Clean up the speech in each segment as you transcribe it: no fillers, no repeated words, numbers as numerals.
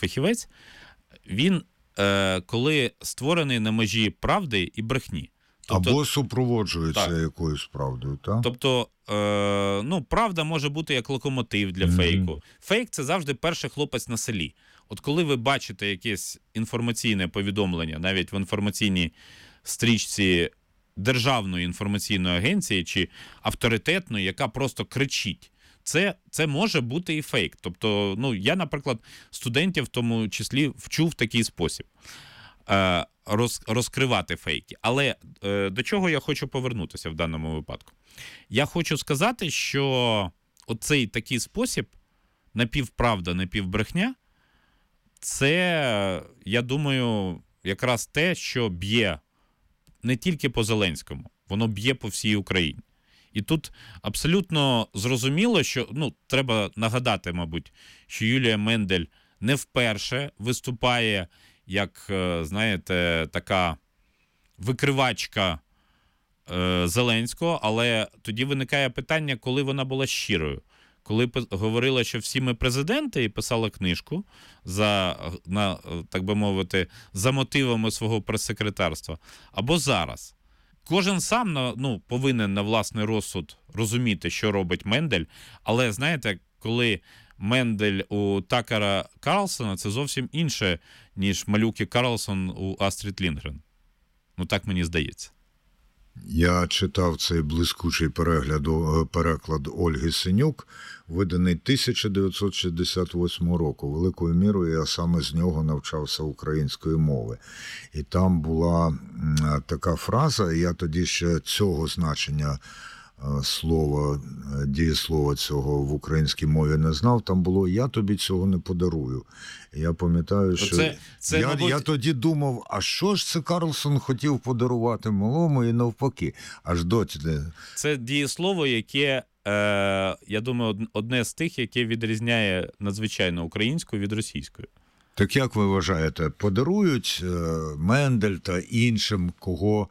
фахівець, він коли створений на межі правди і брехні. Тобто, або супроводжується так, якоюсь правдою, так? Тобто, правда може бути як локомотив для фейку. Фейк – це завжди перший хлопець на селі. От коли ви бачите якесь інформаційне повідомлення, навіть в інформаційній стрічці державної інформаційної агенції чи авторитетної, яка просто кричить, це може бути і фейк. Тобто, я, наприклад, студентів в тому числі вчу в такий спосіб розкривати фейки. Але до чого я хочу повернутися в даному випадку? Я хочу сказати, що оцей такий спосіб напівправда, напівбрехня, це, я думаю, якраз те, що б'є не тільки по Зеленському, воно б'є по всій Україні. І тут абсолютно зрозуміло, що, треба нагадати, мабуть, що Юлія Мендель не вперше виступає як, знаєте, така викривачка Зеленського, так тоді виникає питання, коли вона була щирою. Коли говорила, що всі ми президенти, і писала книжку так би мовити, за мотивами свого прес-секретарства, або зараз. Кожен сам повинен на власний розсуд розуміти, що робить Мендель, але, знаєте, коли Мендель у Такера Карлсона, це зовсім інше, ніж малюки Карлсон у Астрід Лінгрен. Так мені здається. Я читав цей блискучий переклад Ольги Синюк, виданий 1968 року. Великою мірою я саме з нього навчався української мови. І там була така фраза, я тоді ще цього значення дієслова цього в українській мові не знав, там було «я тобі цього не подарую». Я пам'ятаю, що я тоді думав, а що ж це Карлсон хотів подарувати малому і навпаки, аж доті. Це дієслово, яке, я думаю, одне з тих, яке відрізняє надзвичайно українську від російської. Так як ви вважаєте, подарують Мендель та іншим кого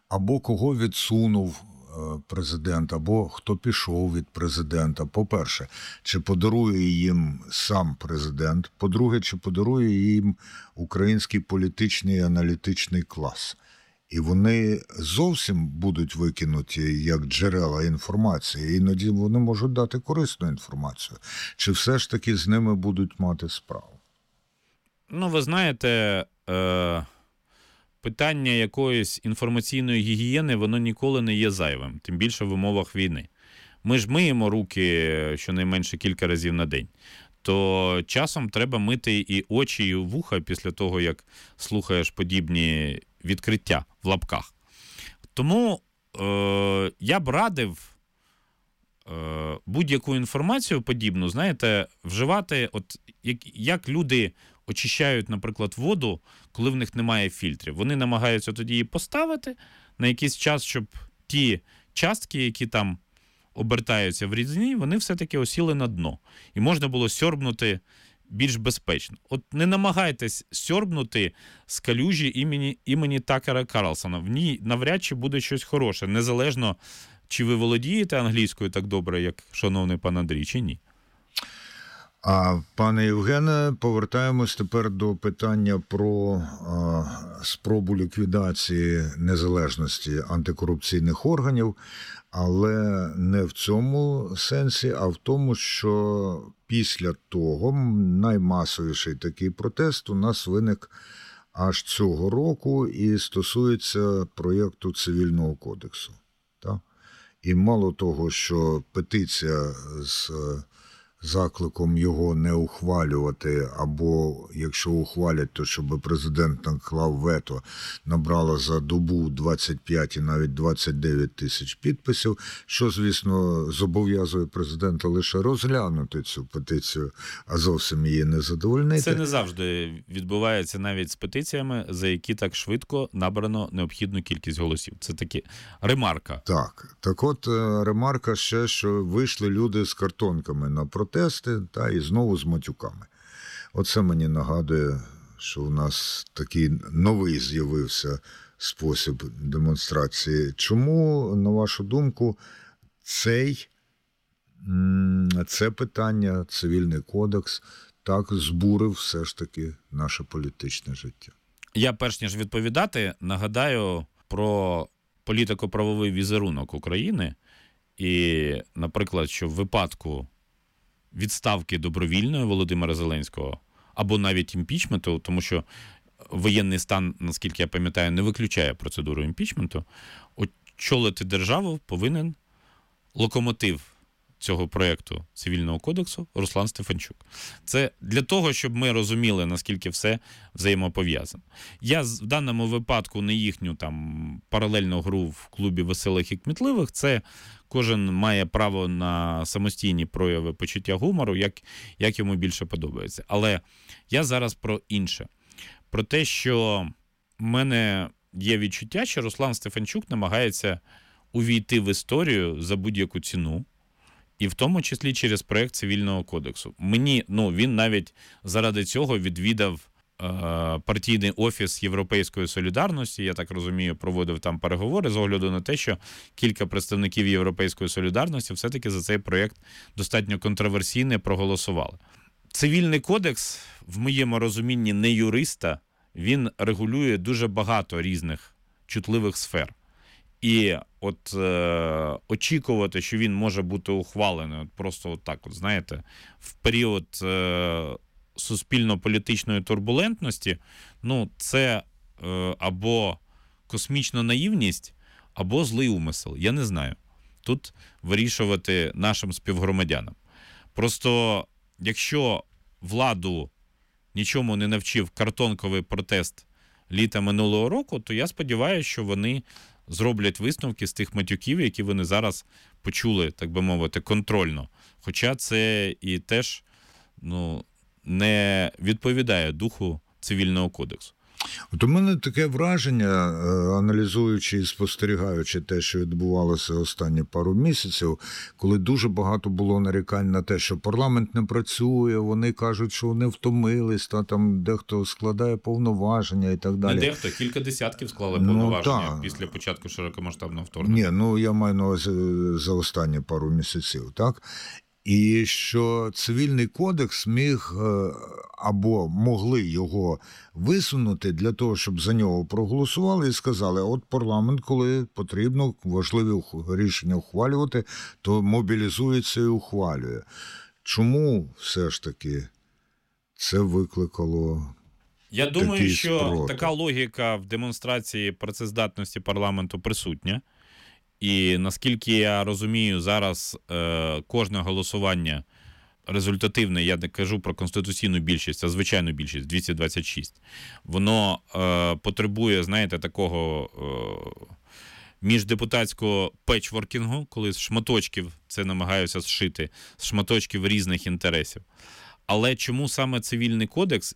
відсунув президент, або хто пішов від президента? По-перше, чи подарує їм сам президент? По-друге, чи подарує їм український політичний і аналітичний клас? І вони зовсім будуть викинуті як джерела інформації, іноді вони можуть дати корисну інформацію. Чи все ж таки з ними будуть мати справу? Ви знаєте, питання якоїсь інформаційної гігієни, воно ніколи не є зайвим, тим більше в умовах війни. Ми ж миємо руки щонайменше кілька разів на день. То часом треба мити і очі, і вуха після того, як слухаєш подібні відкриття в лапках. Тому я б радив будь-яку інформацію подібну, знаєте, вживати, як люди очищають, наприклад, воду, коли в них немає фільтрів. Вони намагаються тоді її поставити на якийсь час, щоб ті частки, які там обертаються в рідині, вони все-таки осіли на дно. І можна було сьорбнути більш безпечно. Не намагайтесь сьорбнути з калюжі імені Такера Карлсона. В ній навряд чи буде щось хороше, незалежно, чи ви володієте англійською так добре, як шановний пан Андрій, чи ні. А, пане Євгене, повертаємось тепер до питання про спробу ліквідації незалежності антикорупційних органів, але не в цьому сенсі, а в тому, що після того наймасовіший такий протест у нас виник аж цього року і стосується проєкту Цивільного кодексу. Так? І мало того, що петиція з закликом його не ухвалювати, або якщо ухвалять, то щоб президент наклав вето, набрала за добу 25 і навіть 29 тисяч підписів, що, звісно, зобов'язує президента лише розглянути цю петицію, а зовсім її не задовольнити. Це не завжди відбувається навіть з петиціями, за які так швидко набрано необхідну кількість голосів. Це таки ремарка. Так от ремарка ще, що вийшли люди з картонками на протести, і знову з матюками. Оце мені нагадує, що у нас такий новий з'явився спосіб демонстрації. Чому, на вашу думку, це питання, Цивільний кодекс, так збурив все ж таки наше політичне життя. Я, перш ніж відповідати, нагадаю про політико-правовий візерунок України. І, наприклад, що в випадку відставки добровільної Володимира Зеленського або навіть імпічменту, тому що воєнний стан, наскільки я пам'ятаю, не виключає процедуру імпічменту, очолити державу повинен локомотив цього проєкту Цивільного кодексу Руслан Стефанчук. Це для того, щоб ми розуміли, наскільки все взаємопов'язано. Я в даному випадку не їхню там паралельну гру в клубі веселих і кмітливих, це кожен має право на самостійні прояви почуття гумору, як йому більше подобається. Але я зараз про інше. Про те, що в мене є відчуття, що Руслан Стефанчук намагається увійти в історію за будь-яку ціну, і в тому числі через проєкт Цивільного кодексу. Він навіть заради цього відвідав партійний офіс Європейської солідарності, я так розумію, проводив там переговори з огляду на те, що кілька представників Європейської солідарності все-таки за цей проєкт достатньо контроверсійний проголосували. Цивільний кодекс, в моєму розумінні не юриста, він регулює дуже багато різних чутливих сфер. І очікувати, що він може бути ухвалений просто так, знаєте, в період суспільно-політичної турбулентності, це або космічна наївність, або злий умисел. Я не знаю. Тут вирішувати нашим співгромадянам. Просто, якщо владу нічому не навчив картонковий протест літа минулого року, то я сподіваюся, що вони зроблять висновки з тих матюків, які вони зараз почули, так би мовити, контрольно. Хоча це і теж не відповідає духу Цивільного кодексу. От у мене таке враження, аналізуючи і спостерігаючи те, що відбувалося останні пару місяців, коли дуже багато було нарікань на те, що парламент не працює, вони кажуть, що вони втомились, там дехто складає повноваження і так далі. Не дехто, кілька десятків склали повноваження після початку широкомасштабного вторгнення. Я маю на увазі за останні пару місяців, так? І що Цивільний кодекс міг або могли його висунути для того, щоб за нього проголосували і сказали, от парламент, коли потрібно важливі рішення ухвалювати, то мобілізується і ухвалює. Чому все ж таки це викликало Я думаю, такий що спротив? така логіка в демонстрації працездатності парламенту присутня. І наскільки я розумію, зараз кожне голосування результативне, я не кажу про конституційну більшість, а звичайну більшість, 226, воно потребує, знаєте, такого міждепутатського печворкінгу, коли з шматочків це намагаються зшити, з шматочків різних інтересів. Але чому саме Цивільний кодекс?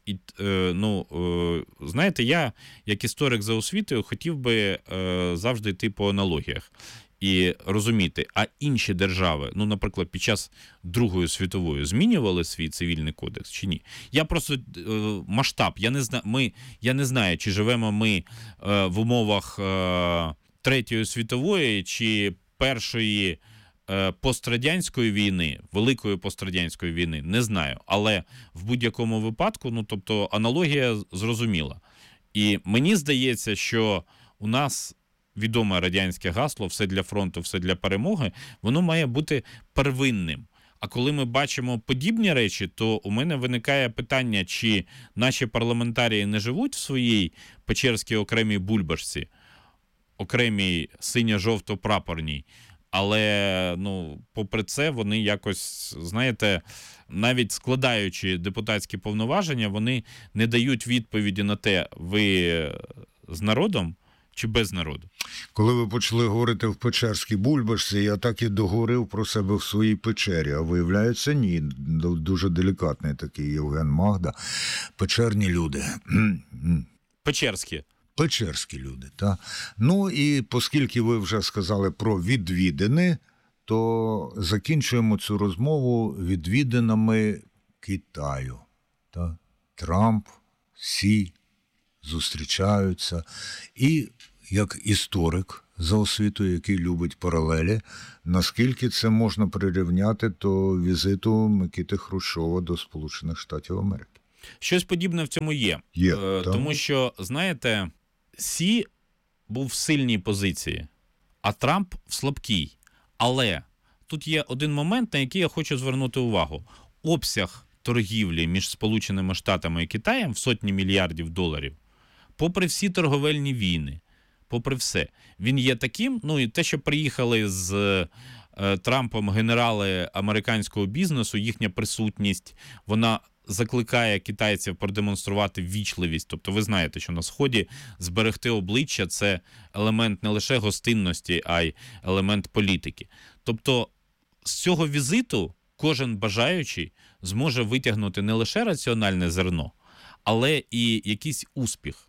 Знаєте, я, як історик за освітою, хотів би завжди йти по аналогіях і розуміти, а інші держави, наприклад, під час Другої світової змінювали свій Цивільний кодекс чи ні? Я просто масштаб, я не знаю, чи живемо ми в умовах Третьої світової чи Першої пострадянської війни, великої пострадянської війни, не знаю. Але в будь-якому випадку, аналогія зрозуміла. І мені здається, що у нас відоме радянське гасло «все для фронту, все для перемоги», воно має бути первинним. А коли ми бачимо подібні речі, то у мене виникає питання, чи наші парламентарії не живуть в своїй печерській окремій бульбашці, окремій синьо-жовто-прапорній, але, попри це, вони якось, знаєте, навіть складаючи депутатські повноваження, вони не дають відповіді на те, ви з народом чи без народу. Коли ви почали говорити в печерській бульбашці, я так і договорив про себе в своїй печері, а виявляється, ні. Дуже делікатний такий Євген Магда. Печерні люди. Печерські. Печерські люди, так. І оскільки ви вже сказали про відвідини, то закінчуємо цю розмову відвідинами Китаю. Трамп, Сі зустрічаються. І як історик за освітою, який любить паралелі, наскільки це можна прирівняти до візиту Микити Хрущова до Сполучених Штатів Америки? Щось подібне в цьому є. Тому що, знаєте, Сі був в сильній позиції, а Трамп в слабкій. Але тут є один момент, на який я хочу звернути увагу. Обсяг торгівлі між Сполученими Штатами і Китаєм в сотні мільярдів доларів, попри всі торговельні війни, попри все, він є таким, ну і те, що приїхали з Трампом генерали американського бізнесу, їхня присутність, вона закликає китайців продемонструвати ввічливість. Тобто ви знаєте, що на Сході зберегти обличчя – це елемент не лише гостинності, а й елемент політики. Тобто з цього візиту кожен бажаючий зможе витягнути не лише раціональне зерно, але і якийсь успіх.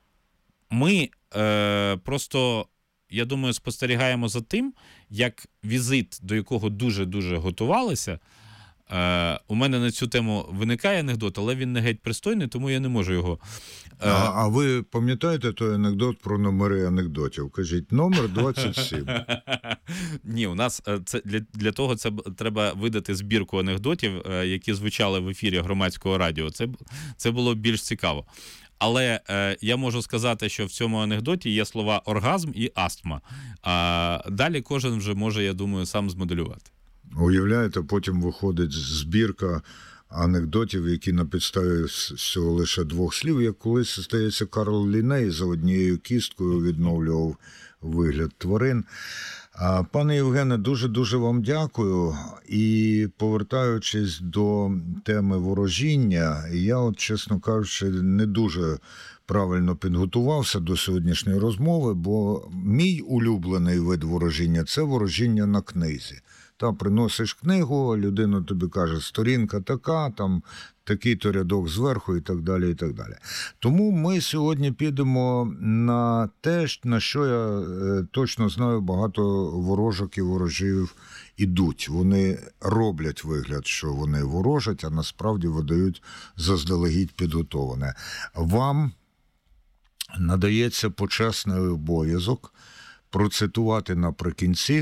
Ми просто, я думаю, спостерігаємо за тим, як візит, до якого дуже-дуже готувалися. У мене на цю тему виникає анекдот, але він не геть пристойний, тому я не можу його... А ви пам'ятаєте той анекдот про номери анекдотів? Кажіть, номер 27. Ні, у нас це для того це треба видати збірку анекдотів, які звучали в ефірі Громадського радіо. Це було більш цікаво. Але я можу сказати, що в цьому анекдоті є слова оргазм і астма. А далі кожен вже може, я думаю, сам змоделювати. Уявляєте, потім виходить збірка анекдотів, які на підставі всього лише двох слів, як колись, здається, Карл Лінней за однією кісткою відновлював вигляд тварин. Пане Євгене, дуже-дуже вам дякую. І повертаючись до теми ворожіння, я, от, чесно кажучи, не дуже правильно підготувався до сьогоднішньої розмови, бо мій улюблений вид ворожіння – це ворожіння на книзі. Та приносиш книгу, людина тобі каже, сторінка така, там такий-то рядок зверху і так далі, і так далі. Тому ми сьогодні підемо на те, на що я точно знаю, багато ворожок і ворожів ідуть. Вони роблять вигляд, що вони ворожать, а насправді видають заздалегідь підготовлене. Вам надається почесний обов'язок процитувати наприкінці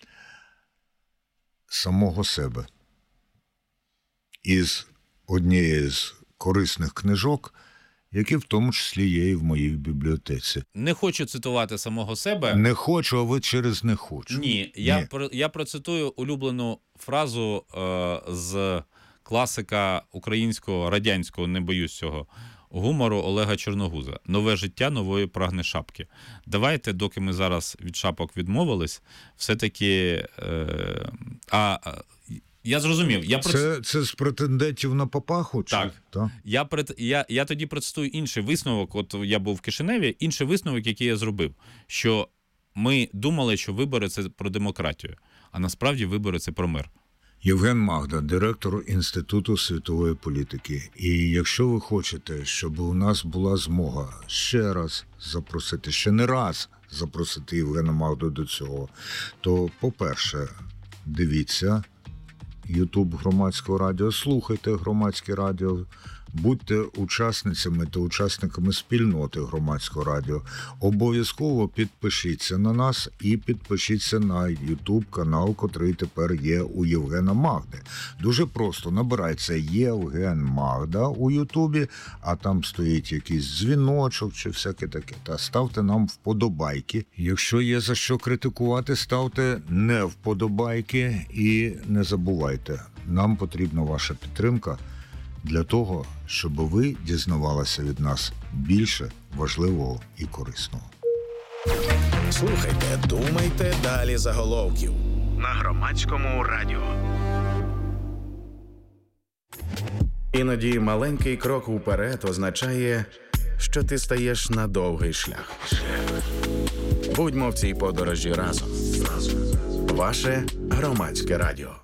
самого себе із однієї з корисних книжок, які в тому числі є і в моїй бібліотеці. Не хочу цитувати самого себе. Не хочу, а ви через не хочу. Ні. Я процитую улюблену фразу з класика українського, радянського, не боюсь цього, гумору Олега Чорногуза. «Нове життя нової прагне шапки». Давайте, доки ми зараз від шапок відмовились, все-таки... я зрозумів. Це з претендентів на папаху? Чи? Так. Я тоді процитую інший висновок. От я був в Кишиневі, інший висновок, який я зробив, що ми думали, що вибори – це про демократію, а насправді вибори – це про мир. Євген Магда, директор Інституту світової політики. І якщо ви хочете, щоб у нас була змога ще раз запросити, ще не раз запросити Євгена Магду до цього, то, по-перше, дивіться YouTube Громадського радіо, слухайте Громадське радіо, будьте учасницями та учасниками спільноти Громадського радіо. Обов'язково підпишіться на нас і підпишіться на YouTube канал, котрий тепер є у Євгена Магди. Дуже просто, набирайте Євген Магда у Ютубі, а там стоїть якийсь дзвіночок чи всяке таке. Та ставте нам вподобайки. Якщо є за що критикувати, ставте не вподобайки і не забувайте, нам потрібна ваша підтримка для того, щоб ви дізнавалися від нас більше важливого і корисного. Слухайте, думайте далі заголовків на Громадському радіо. Іноді маленький крок уперед означає, що ти стаєш на довгий шлях. Будьмо в цій подорожі разом. Ваше Громадське радіо.